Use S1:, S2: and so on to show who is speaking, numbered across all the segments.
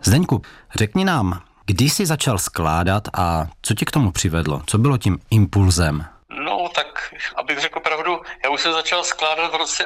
S1: Zdeňku, řekni nám, kdy jsi začal skládat a co tě k tomu přivedlo? Co bylo tím impulzem?
S2: No, tak abych řekl pravdu, já už jsem začal skládat v roce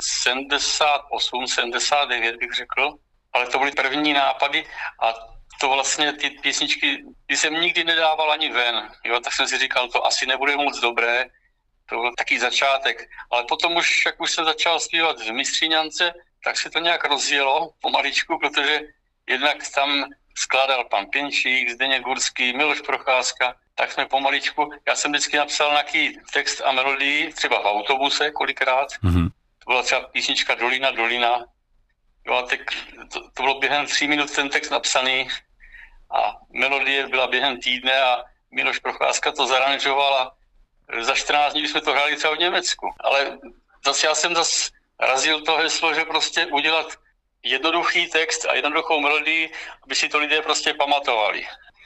S2: 78, 79 bych řekl, ale to byly první nápady a to vlastně ty písničky, ty jsem nikdy nedával ani ven, jo, tak jsem si říkal, to asi nebude moc dobré, to byl taký začátek, ale potom už, jak už jsem začal zpívat v Mistříňance, tak se to nějak rozjelo pomaličku, protože jednak tam skládal pan Pěnčík, Zdeněk Gurský, Miloš Procházka, tak jsme pomaličku, já jsem vždycky napsal nějaký text a melodii, třeba v autobuse kolikrát, to byla třeba písnička Dolina, Dolina, jo, a to bylo během 3 minut ten text napsaný a melodie byla během týdne a Miloš Procházka to zaranžoval a za 14 dní jsme to hráli třeba v Německu, ale já jsem razil to heslo, že prostě udělat jednoduchý text a jednoduchou melodii, aby si to lidé prostě pamatovali.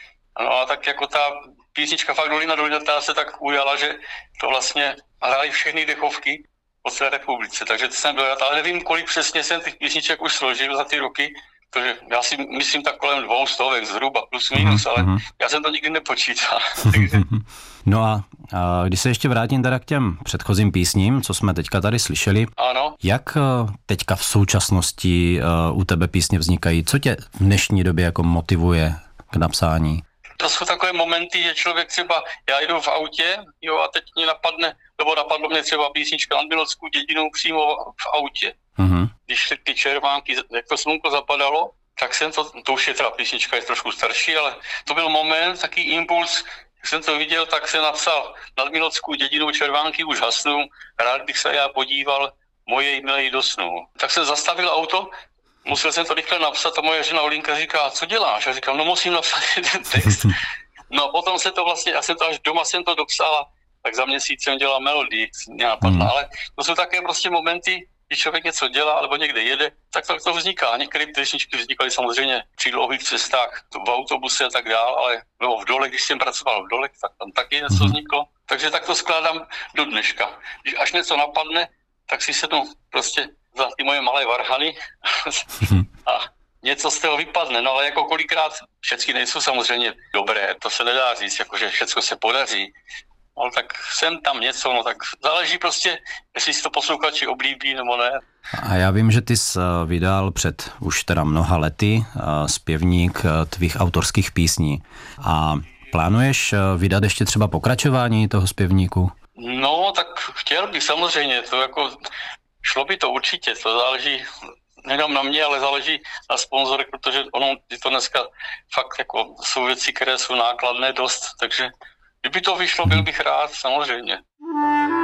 S2: No a tak jako ta písnička fakt Dolina, Dolina, ta se tak ujala, že to vlastně hráli všechny dechovky po celé republice, takže to jsem byl rád, ale nevím, kolik přesně jsem těch písniček už složil za ty roky, protože já si myslím tak kolem 200 zhruba, plus minus, ale já jsem to nikdy nepočítal. Takže...
S1: No a když se ještě vrátím teda k těm předchozím písním, co jsme teďka tady slyšeli,
S2: ano.
S1: Jak teďka v současnosti u tebe písně vznikají? Co tě v dnešní době jako motivuje k napsání?
S2: To jsou takové momenty, že člověk třeba, já jdu v autě, jo, a teď mě napadlo mě třeba písnička Nad Milotskou dědinou přímo v autě. Když ty červánky, jak to slunko zapadalo, tak jsem to už je teda písnička, je trošku starší, ale to byl moment, taký impuls, jak jsem to viděl, tak jsem napsal Nad Milotskou dědinou červánky už hasnou, rád bych se já podíval, moje milej do snu. Tak jsem zastavil auto, musel jsem to rychle napsat a moje žena Olinka říká, co děláš? Já říkám, no musím napsat ten text. No a potom se to vlastně, já jsem to až doma jsem to dopsal, tak za měsíc jsem dělal melodii, mě napadla, ale to jsou také prostě momenty, když člověk něco dělá, alebo někde jede, tak to vzniká. Některé písničky vznikaly samozřejmě při dlouhých cestách, v autobuse a tak dál, ale nebo v dole, když jsem pracoval v dole, tak tam taky něco vzniklo. Takže tak to skládám do dneška. Když až něco napadne, tak si sednu prostě za ty moje malé varhany a něco z toho vypadne. No ale jako kolikrát všechny nejsou samozřejmě dobré, to se nedá říct, jakože všechno se podaří. No tak sem tam něco, no tak záleží prostě, jestli si to posluchači oblíbí nebo ne.
S1: A já vím, že ty jsi vydal před už teda mnoha lety zpěvník tvých autorských písní. A plánuješ vydat ještě třeba pokračování toho zpěvníku?
S2: No tak chtěl bych samozřejmě, to jako šlo by to určitě, to záleží nejenom na mě, ale záleží na sponzorech, protože ono je to dneska fakt jako jsou věci, které jsou nákladné dost, takže kdyby to vyšlo, byl bych rád, samozřejmě.